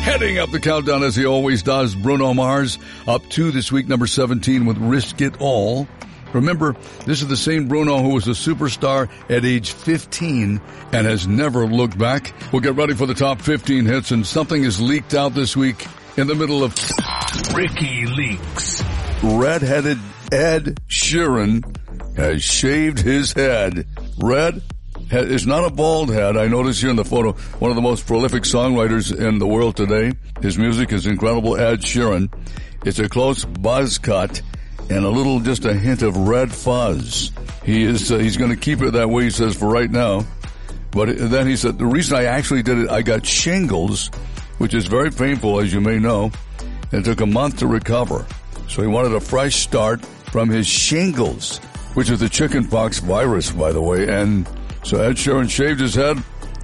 Heading up the countdown as he always does, Bruno Mars up 2 this week, number 17 with Risk It All. Remember, this is the same Bruno who was a superstar at age 15 and has never looked back. We'll get ready for the top 15 hits, and something is leaked out this week in the middle of Ricky Leaks. Red-headed Ed Sheeran has shaved his head. Red is not a bald head. I notice here in the photo, one of the most prolific songwriters in the world today. His music is incredible. Ed Sheeran. It's a close buzz cut and just a hint of red fuzz. He's going to keep it that way, he says, for right now. But then he said, the reason I actually did it, I got shingles, which is very painful, as you may know. And it took a month to recover. So he wanted a fresh start from his shingles, which is the chickenpox virus, by the way. And so Ed Sheeran shaved his head.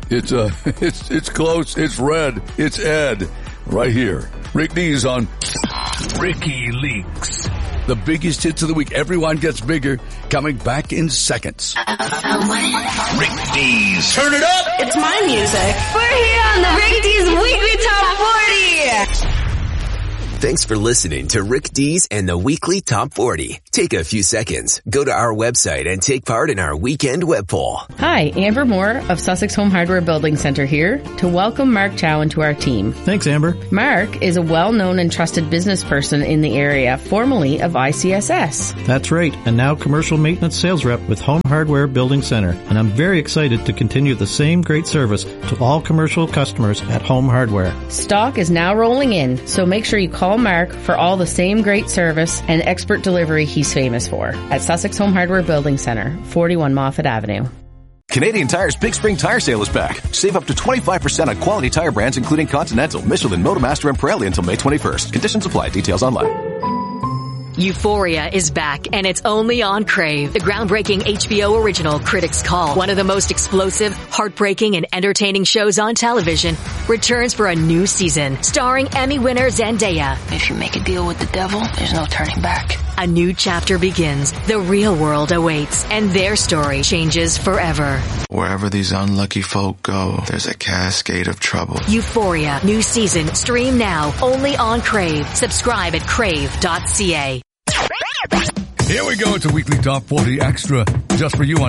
It's close. It's red. It's Ed right here. Rick Dees on Ricky Leaks. The biggest hits of the week. Everyone gets bigger. Coming back in seconds. Rick Dees. Turn it up. It's my music. We're here on the Rick Dees Weekly Top 40. Thanks for listening to Rick Dees and the Weekly Top 40. Take a few seconds, go to our website and take part in our weekend web poll. Hi, Amber Moore of Sussex Home Hardware Building Center here to welcome Mark Chow into our team. Thanks, Amber. Mark is a well-known and trusted business person in the area, formerly of ICSS. That's right, and now commercial maintenance sales rep with Home Hardware Building Center. And I'm very excited to continue the same great service to all commercial customers at Home Hardware. Stock is now rolling in, so make sure you call Mark for all the same great service and expert delivery he's famous for at Sussex Home Hardware Building Center, 41 Moffat Avenue. Canadian Tire's Big Spring Tire Sale is back. Save up to 25% on quality tire brands including Continental, Michelin, Motomaster, and Pirelli until May 21st. Conditions apply. Details online. Euphoria is back, and it's only on Crave. The groundbreaking HBO original Critics' Call, one of the most explosive, heartbreaking, and entertaining shows on television, returns for a new season, starring Emmy winner Zendaya. If you make a deal with the devil, there's no turning back. A new chapter begins. The real world awaits, and their story changes forever. Wherever these unlucky folk go, there's a cascade of trouble. Euphoria, new season, stream now, only on Crave. Subscribe at crave.ca. Here we go. It's a weekly top 40 extra just for you on